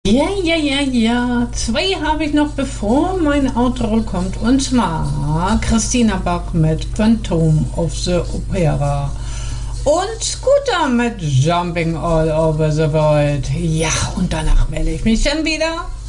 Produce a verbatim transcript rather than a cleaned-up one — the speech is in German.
Ja, ja, ja, ja. Zwei habe ich noch, bevor mein Outro kommt. Und zwar Christina Bach mit Phantom of the Opera. Und Scooter mit Jumping All Over the World. Ja, und danach melde ich mich dann wieder.